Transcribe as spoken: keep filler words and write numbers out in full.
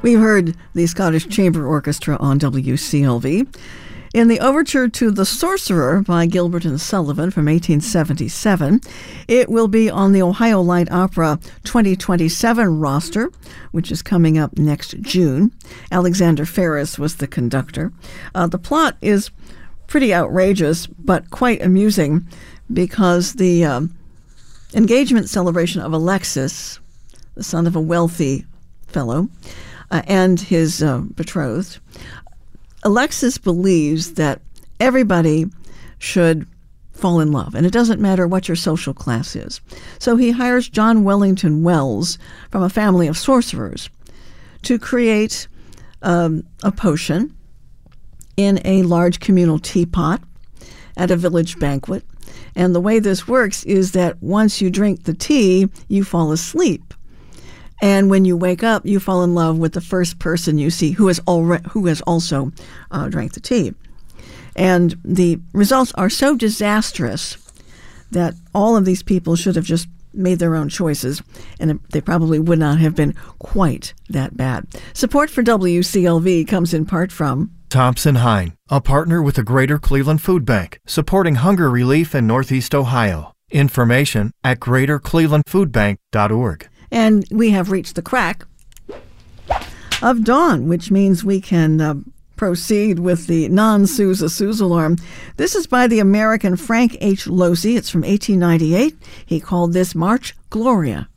We heard the Scottish Chamber Orchestra on W C L V. In the overture to The Sorcerer by Gilbert and Sullivan from eighteen seventy-seven, it will be on the Ohio Light Opera twenty twenty-seven roster, which is coming up next June. Alexander Ferris was the conductor. Uh, the plot is pretty outrageous, but quite amusing, because the um, engagement celebration of Alexis, the son of a wealthy fellow, uh, and his uh, betrothed, Alexis believes that everybody should fall in love, and it doesn't matter what your social class is. So he hires John Wellington Wells from a family of sorcerers to create um, a potion in a large communal teapot at a village banquet. And the way this works is that once you drink the tea, you fall asleep. And when you wake up, you fall in love with the first person you see who has already who has also uh, drank the tea. And the results are so disastrous that all of these people should have just made their own choices, and they probably would not have been quite that bad. Support for W C L V comes in part from Thompson Hein, a partner with the Greater Cleveland Food Bank, supporting hunger relief in Northeast Ohio. Information at greater cleveland food bank dot org. And we have reached the crack of dawn, which means we can uh, proceed with the non-Sousa Sousa alarm. This is by the American Frank H. Losey. It's from eighteen ninety-eight. He called this March Gloria.